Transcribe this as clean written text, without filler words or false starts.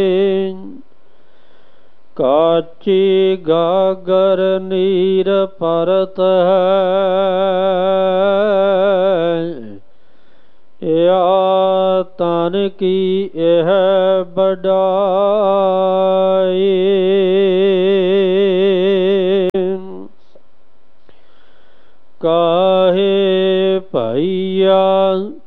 ਕਾਚੀ ਗਾਗਰ ਨੀਰ ਪਰਤ ਹੈ, ਯਾ ਤਨ ਕੀ ਇਹ ਬੜਾਈ। ਕਾਹੇ ਭਈਆ